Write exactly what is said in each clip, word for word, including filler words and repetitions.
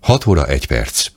hat óra egy perc.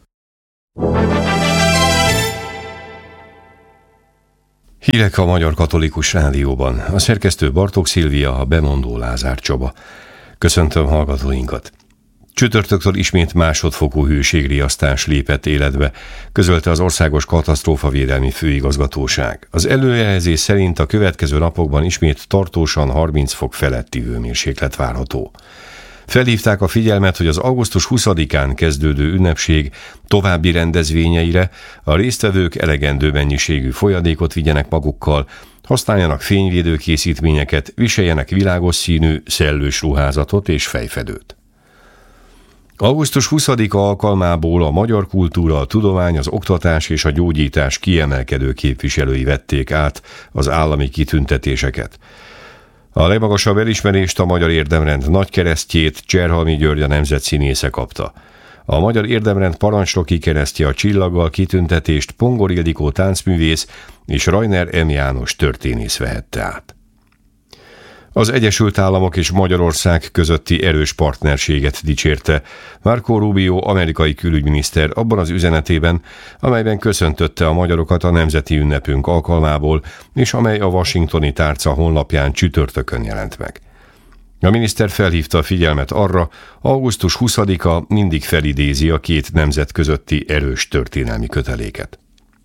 Hírek a Magyar Katolikus Rádióban. A szerkesztő Bartók Szilvia, a bemondó Lázár Csaba. Köszöntöm hallgatóinkat. Csütörtöktől ismét másodfokú hőségriasztás lépett életbe, közölte az Országos Katasztrófavédelmi Főigazgatóság. Az előrejelzés szerint a következő napokban ismét tartósan harminc fok feletti hőmérséklet várható. Felhívták a figyelmet, hogy az augusztus huszadikán kezdődő ünnepség további rendezvényeire a résztvevők elegendő mennyiségű folyadékot vigyenek magukkal, használjanak fényvédő készítményeket, viseljenek világos színű, szellős ruházatot és fejfedőt. augusztus huszadika alkalmából a magyar kultúra, a tudomány, az oktatás és a gyógyítás kiemelkedő képviselői vették át az állami kitüntetéseket. A legmagasabb elismerést a Magyar Érdemrend nagykeresztjét Cserhalmi György a nemzetszínésze kapta. A Magyar Érdemrend parancsnoki keresztje a csillaggal kitüntetést Pongor Ildikó táncművész és Rajner M. János történész vehette át. Az Egyesült Államok és Magyarország közötti erős partnerséget dicsérte Marco Rubio amerikai külügyminiszter abban az üzenetében, amelyben köszöntötte a magyarokat a nemzeti ünnepünk alkalmából, és amely a Washingtoni Tárca honlapján csütörtökön jelent meg. A miniszter felhívta a figyelmet arra, augusztus huszadika mindig felidézi a két nemzet közötti erős történelmi köteléket.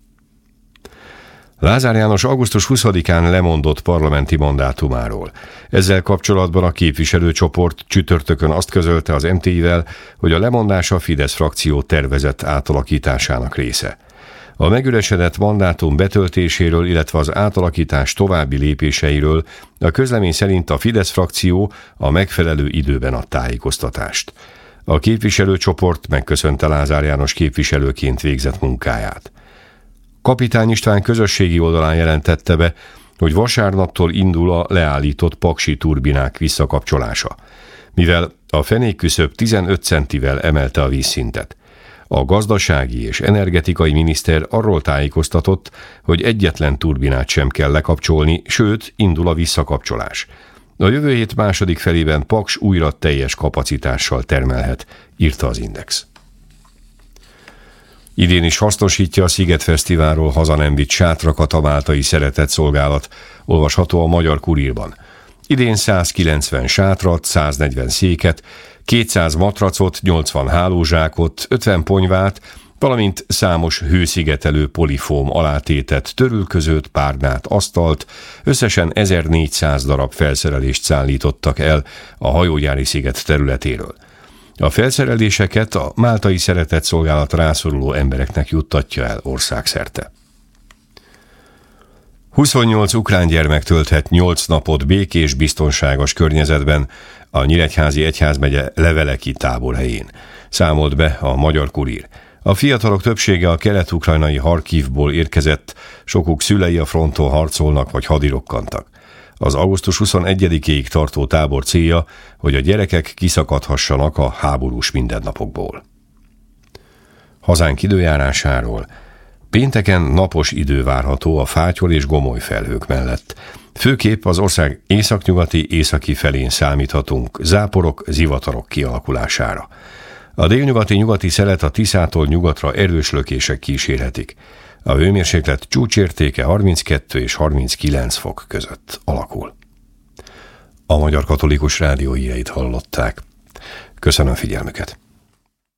Lázár János augusztus huszadikán lemondott parlamenti mandátumáról. Ezzel kapcsolatban a képviselőcsoport csütörtökön azt közölte az em té i-vel, hogy a lemondás a Fidesz frakció tervezett átalakításának része. A megüresedett mandátum betöltéséről, illetve az átalakítás további lépéseiről a közlemény szerint a Fidesz frakció a megfelelő időben ad tájékoztatást. A képviselőcsoport megköszönte Lázár János képviselőként végzett munkáját. Kapitány István közösségi oldalán jelentette be, hogy vasárnaptól indul a leállított paksi turbinák visszakapcsolása, mivel a fenékküszöb tizenöt centivel emelte a vízszintet. A gazdasági és energetikai miniszter arról tájékoztatott, hogy egyetlen turbinát sem kell lekapcsolni, sőt, indul a visszakapcsolás. A jövő hét második felében Paks újra teljes kapacitással termelhet, írta az Index. Idén is hasznosítja a Sziget Fesztiválról haza nem vitt sátrakat a máltai szeretetszolgálat, olvasható a Magyar Kurírban. Idén százkilencven sátrat, száznegyven széket, kétszáz matracot, nyolcvan hálózsákot, ötven ponyvát, valamint számos hőszigetelő polifóm alátétet, törülközőt, párnát, asztalt, összesen ezernégyszáz darab felszerelést szállítottak el a hajógyári sziget területéről. A felszereléseket a máltai szeretetszolgálat rászoruló embereknek juttatja el országszerte. huszonnyolc ukrán gyermek tölthet nyolc napot békés, biztonságos környezetben a Nyíregyházi Egyházmegye Leveleki táborhelyén, számolt be a Magyar Kurír. A fiatalok többsége a kelet-ukrajnai Harkivból érkezett, sokuk szülei a fronton harcolnak vagy hadirokkantak. Az augusztus huszonegyedikéig tartó tábor célja, hogy a gyerekek kiszakadhassanak a háborús mindennapokból. Hazánk időjárásáról. Pénteken napos idő várható a fátyol és gomoly felhők mellett. Főképp az ország északnyugati, északi felén számíthatunk záporok, zivatarok kialakulására. A délnyugati nyugati szelet a Tiszától nyugatra erős lökések kísérhetik. A hőmérséklet csúcsértéke harminckettő és harminckilenc fok között alakul. A Magyar Katolikus Rádió híreit hallották. Köszönöm figyelmüket!